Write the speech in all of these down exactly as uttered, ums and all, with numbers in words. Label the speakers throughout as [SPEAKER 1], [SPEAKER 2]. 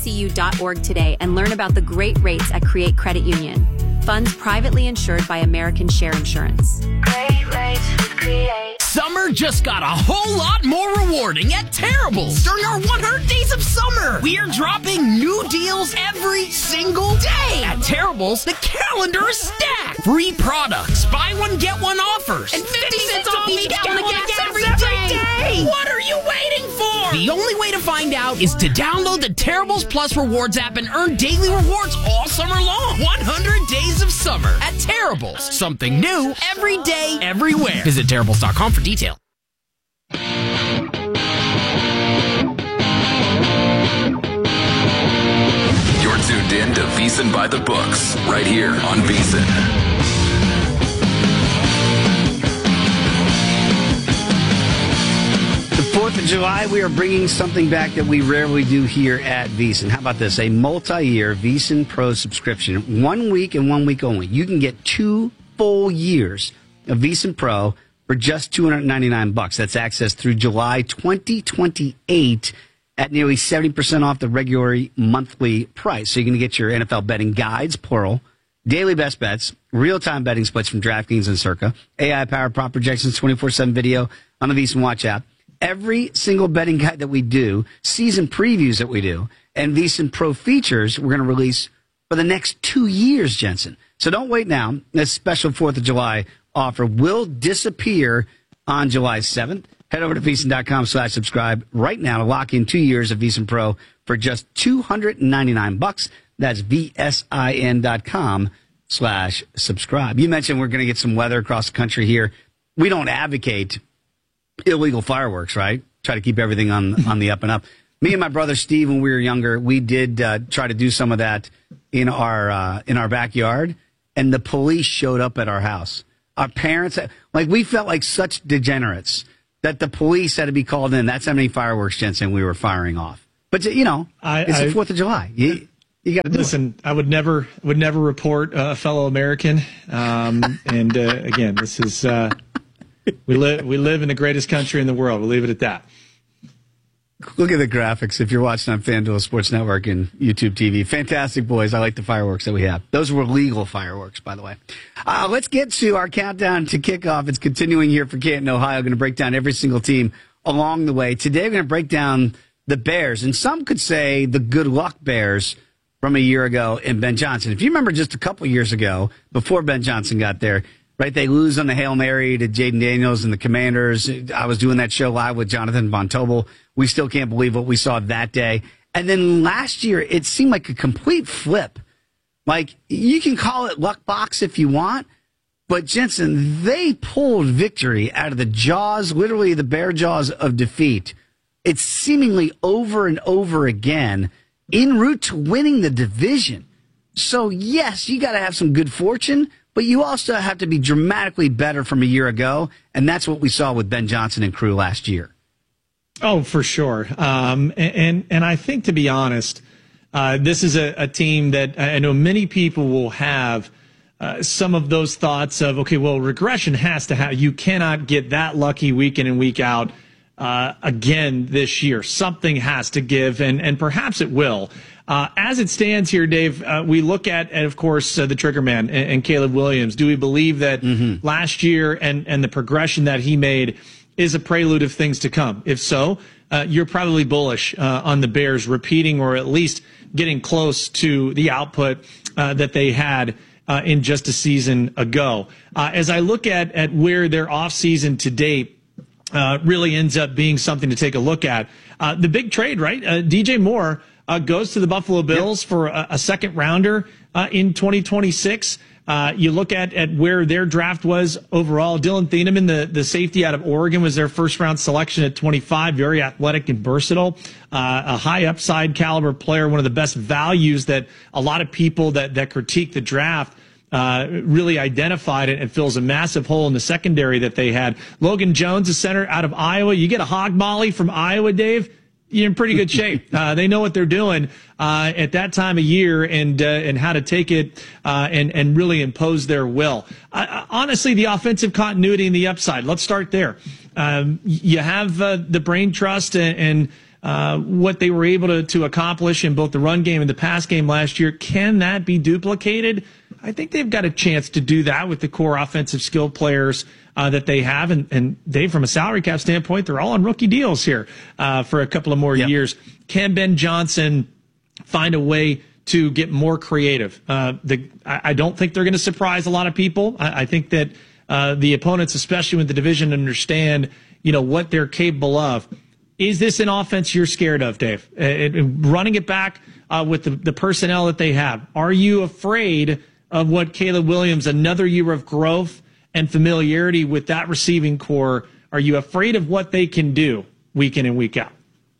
[SPEAKER 1] c u dot org today and learn about the great rates at Create Credit Union. Funds privately insured by American Share Insurance.
[SPEAKER 2] Great rates with Create.
[SPEAKER 3] Summer just got a whole lot more rewarding at Terrible's during our one hundred days of summer. We are dropping new deals every single day. At Terrible's, the calendar is stacked. Free products, buy one, get one offers, and fifty cents off each gallon of gas every day. What are you waiting for? The only way to find out is to download the Terrible's Plus Rewards app and earn daily rewards all summer long. one hundred days of summer at Terrible's. Something new every day, everywhere. Visit Terrible's dot com for detail.
[SPEAKER 4] You're tuned in to VSiN by the Books, right here on VSiN.
[SPEAKER 5] fourth of July, we are bringing something back that we rarely do here at VSiN. How about this? A multi-year VSiN Pro subscription. One week and one week only. You can get two full years of VSiN Pro for just two hundred ninety-nine bucks. That's access through July twenty twenty-eight at nearly seventy percent off the regular monthly price. So you're going to get your N F L betting guides, plural, daily best bets, real-time betting splits from DraftKings and Circa, A I-powered prop projections, twenty-four seven video on the VSiN Watch app. Every single betting guide that we do, season previews that we do, and VSiN Pro features we're going to release for the next two years, Jensen. So don't wait now. This special fourth of July offer will disappear on July seventh. Head over to VSiN dot com slash subscribe right now to lock in two years of VSiN Pro for just two hundred ninety-nine bucks. That's V S I N dot com slash subscribe. You mentioned we're going to get some weather across the country here. We don't advocate illegal fireworks, right? Try to keep everything on on the up and up. Me and my brother Steve, when we were younger, we did uh, try to do some of that in our uh, in our backyard, and the police showed up at our house. Our parents, like, we felt like such degenerates that the police had to be called in. That's how many fireworks, Jensen, we were firing off. But you know, I, it's I, the Fourth of July. You, you got to
[SPEAKER 6] listen. It. I would never would never report a fellow American. Um, and uh, again, this is. Uh, We live we live in the greatest country in the world. We'll leave it at that.
[SPEAKER 5] Look at the graphics if you're watching on FanDuel Sports Network and YouTube T V. Fantastic, boys. I like the fireworks that we have. Those were legal fireworks, by the way. Uh, let's get to our countdown to kickoff. It's continuing here for Canton, Ohio. Going to break down every single team along the way. Today, we're going to break down the Bears, and some could say the good luck Bears from a year ago in Ben Johnson. If you remember just a couple years ago, before Ben Johnson got there, right, they lose on the Hail Mary to Jaden Daniels and the Commanders. I was doing that show live with Jonathan Von Tobel. We still can't believe what we saw that day. And then last year, it seemed like a complete flip. Like, you can call it luck box if you want, but Jensen, they pulled victory out of the jaws, literally the bear jaws of defeat. It's seemingly over and over again en route to winning the division. So, yes, you got to have some good fortune, but you also have to be dramatically better from a year ago, and that's what we saw with Ben Johnson and crew last year.
[SPEAKER 6] Oh, for sure. Um, and and I think, to be honest, uh, this is a, a team that I know many people will have uh, some of those thoughts of, okay, well, regression has to have, you cannot get that lucky week in and week out uh, again this year. Something has to give, and, and perhaps it will. Uh, as it stands here, Dave, uh, we look at, at of course, uh, the trigger man and, and Caleb Williams. Do we believe that mm-hmm. last year and, and the progression that he made is a prelude of things to come? If so, uh, you're probably bullish uh, on the Bears repeating or at least getting close to the output uh, that they had uh, in just a season ago. Uh, as I look at, at where their offseason to date uh, really ends up being something to take a look at, uh, the big trade, right? Uh, D J Moore Uh, goes to the Buffalo Bills yep. for a, a second rounder uh, in twenty twenty-six. Uh, you look at, at where their draft was overall. Dylan Thieneman, the, the safety out of Oregon, was their first round selection at twenty-five. Very athletic and versatile. Uh, a high upside caliber player, one of the best values that a lot of people that, that critique the draft uh, really identified it, and fills a massive hole in the secondary that they had. Logan Jones, a center out of Iowa. You get a hog molly from Iowa, Dave, you're in pretty good shape. Uh, they know what they're doing uh, at that time of year, and uh, and how to take it uh, and and really impose their will. Uh, honestly, the offensive continuity and the upside. Let's start there. Um, you have uh, the brain trust and, and uh, what they were able to, to accomplish in both the run game and the pass game last year. Can that be duplicated? I think they've got a chance to do that with the core offensive skill players uh, that they have. And, and Dave, from a salary cap standpoint, they're all on rookie deals here uh, for a couple of more yep. years. Can Ben Johnson find a way to get more creative? Uh, the, I, I don't think they're going to surprise a lot of people. I, I think that uh, the opponents, especially with the division, understand, you know, what they're capable of. Is this an offense you're scared of, Dave? Uh, it, running it back uh, with the, the personnel that they have. Are you afraid of what Caleb Williams, another year of growth and familiarity with that receiving core, are you afraid of what they can do week in and week out?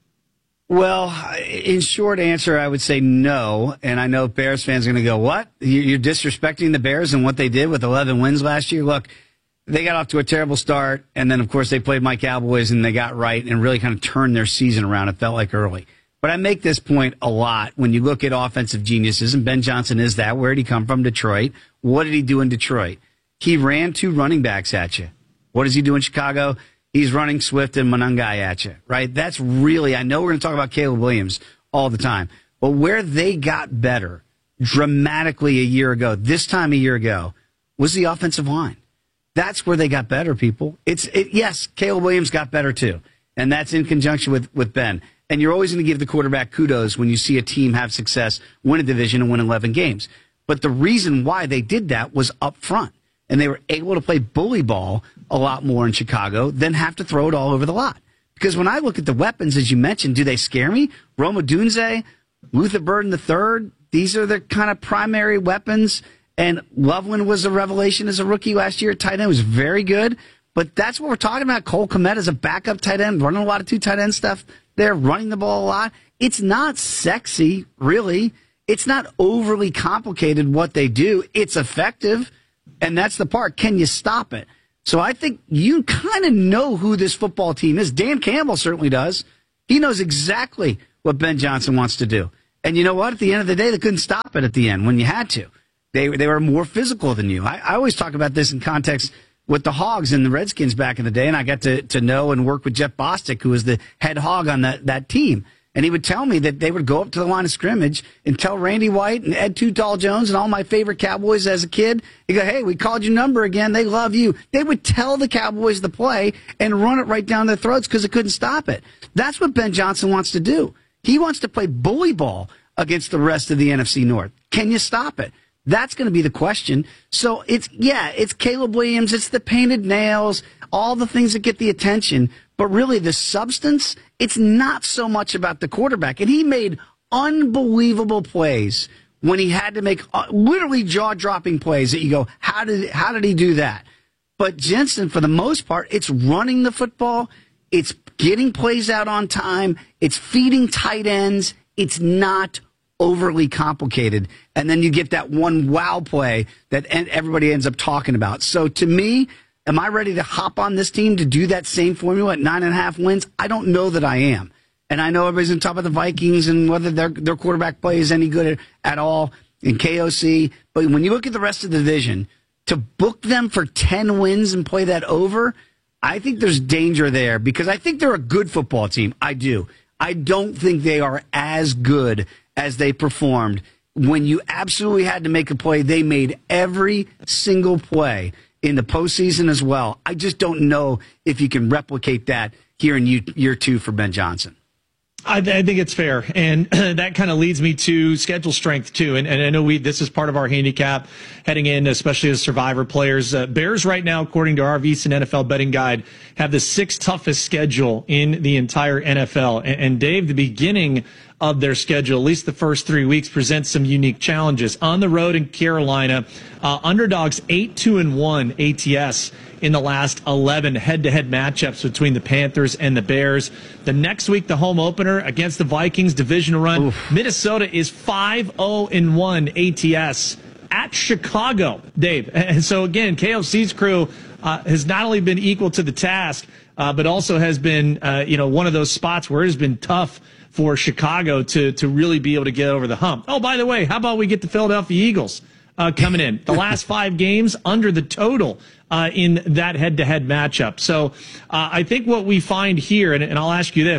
[SPEAKER 5] Well, in short answer, I would say no. And I know Bears fans are going to go, what? You're disrespecting the Bears and what they did with eleven wins last year? Look, they got off to a terrible start. And then, of course, they played my Cowboys and they got right and really kind of turned their season around. It felt like early. But I make this point a lot when you look at offensive geniuses, and Ben Johnson is that. Where did he come from? Detroit. What did he do in Detroit? He ran two running backs at you. What does he do in Chicago? He's running Swift and Monangai at you, right? That's really, I know we're going to talk about Caleb Williams all the time, but where they got better dramatically a year ago, this time a year ago, was the offensive line. That's where they got better, people. It's it, yes, Caleb Williams got better too, and that's in conjunction with, with Ben. And you're always going to give the quarterback kudos when you see a team have success, win a division, and win eleven games. But the reason why they did that was up front. And they were able to play bully ball a lot more in Chicago than have to throw it all over the lot. Because when I look at the weapons, as you mentioned, do they scare me? Rome Odunze, Luther Burden the third, these are the kind of primary weapons. And Loveland was a revelation as a rookie last year. Tight end was very good. But that's what we're talking about. Cole Kmet as a backup tight end, running a lot of two tight end stuff there, running the ball a lot. It's not sexy, really. It's not overly complicated what they do. It's effective. And that's the part. Can you stop it? So I think you kind of know who this football team is. Dan Campbell certainly does. He knows exactly what Ben Johnson wants to do. And you know what? At the end of the day, they couldn't stop it at the end when you had to. They, they were more physical than you. I, I always talk about this in context with the Hogs and the Redskins back in the day, and I got to, to know and work with Jeff Bostic, who was the head hog on that, that team. And he would tell me that they would go up to the line of scrimmage and tell Randy White and Ed Too Tall Jones and all my favorite Cowboys as a kid, he'd go, hey, we called your number again. They love you. They would tell the Cowboys the play and run it right down their throats because they couldn't stop it. That's what Ben Johnson wants to do. He wants to play bully ball against the rest of the N F C North. Can you stop it? That's going to be the question. So it's, yeah, it's Caleb Williams. It's the painted nails, all the things that get the attention. But really, the substance, it's not so much about the quarterback. And he made unbelievable plays when he had to make uh, literally jaw-dropping plays that you go, how did how did he do that? But Jensen, for the most part, it's running the football. It's getting plays out on time. It's feeding tight ends. It's not overly complicated. And then you get that one wow play that everybody ends up talking about. So to me, am I ready to hop on this team to do that same formula at nine and a half wins? I don't know that I am. And I know everybody's on top of the Vikings and whether their their quarterback play is any good at, at all in K O C. But when you look at the rest of the division, to book them for ten wins and play that over, I think there's danger there because I think they're a good football team. I do. I don't think they are as good as they performed. When you absolutely had to make a play, they made every single play in the postseason as well. I just don't know if you can replicate that here in year two for Ben Johnson.
[SPEAKER 6] I, I think it's fair, and that kind of leads me to schedule strength too. And, and I know we this is part of our handicap heading in, especially as survivor players. Uh, Bears right now, according to our VSiN N F L betting guide, have the sixth toughest schedule in the entire N F L. And, and Dave, the beginning of their schedule, at least the first three weeks, presents some unique challenges. On the road in Carolina, uh, underdogs eight two and one A T S in the last eleven head-to-head matchups between the Panthers and the Bears. The next week, the home opener against the Vikings, divisional run. Oof. Minnesota is five oh and one A T S at Chicago, Dave. And so again, K O C's crew uh, has not only been equal to the task, uh, but also has been, uh, you know, one of those spots where it has been tough for Chicago to to really be able to get over the hump. Oh, by the way, how about we get the Philadelphia Eagles uh, coming in? The last five games under the total uh, in that head-to-head matchup. So uh, I think what we find here, and, and I'll ask you this,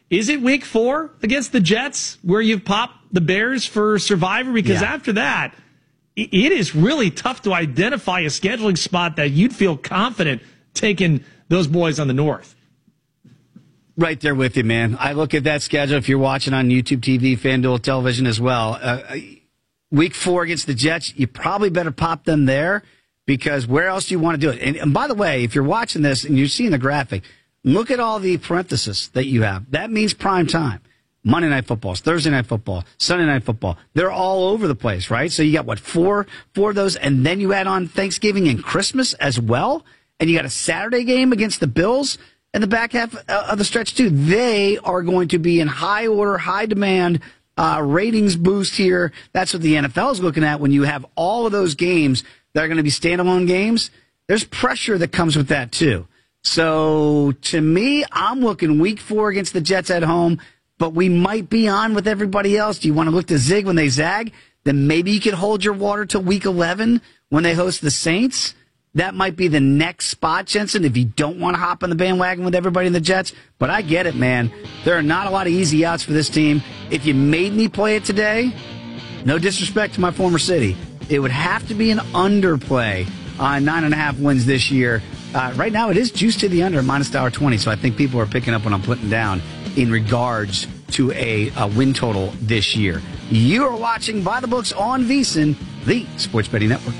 [SPEAKER 6] is it week four against the Jets where you've popped the Bears for Survivor? Because
[SPEAKER 5] Yeah.
[SPEAKER 6] after that, it is really tough to identify a scheduling spot that you'd feel confident taking those boys on the North.
[SPEAKER 5] Right there with you, man. I look at that schedule. If you're watching on YouTube T V, FanDuel television as well, uh, week four against the Jets, you probably better pop them there because where else do you want to do it? And, and by the way, if you're watching this and you're seeing the graphic, look at all the parentheses that you have. That means prime time. Monday Night Football, Thursday Night Football, Sunday Night Football. They're all over the place, right? So you got, what, four, four of those, and then you add on Thanksgiving and Christmas as well, and you got a Saturday game against the Bills in the back half of the stretch, too. They are going to be in high order, high demand, uh, ratings boost here. That's what the N F L is looking at when you have all of those games that are going to be standalone games. There's pressure that comes with that, too. So, to me, I'm looking week four against the Jets at home, but we might be on with everybody else. Do you want to look to zig when they zag? Then maybe you could hold your water till week eleven when they host the Saints. That might be the next spot, Jensen, if you don't want to hop on the bandwagon with everybody in the Jets. But I get it, man. There are not a lot of easy outs for this team. If you made me play it today, no disrespect to my former city, it would have to be an underplay on nine and a half wins this year. Uh, right now, it is juiced to the under, minus one twenty, so I think people are picking up what I'm putting down in regards to a, a win total this year. You are watching By the Books on VSiN, the Sports Betting Network.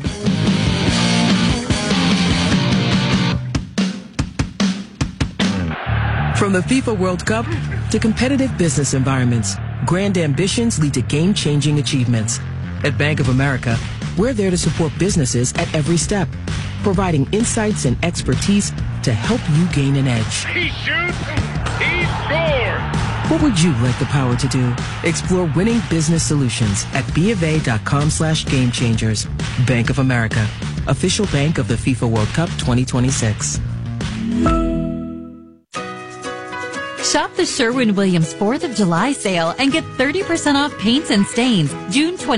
[SPEAKER 7] From the FIFA World Cup to competitive business environments, grand ambitions lead to game-changing achievements. At Bank of America, we're there to support businesses at every step, providing insights and expertise to help you gain an edge.
[SPEAKER 8] He shoots, he scores!
[SPEAKER 7] What would you like the power to do? Explore winning business solutions at BofA.com slash game changers. Bank of America, official bank of the FIFA World Cup twenty twenty-six.
[SPEAKER 9] Shop the Sherwin-Williams fourth of July sale and get thirty percent off paints and stains June twentieth.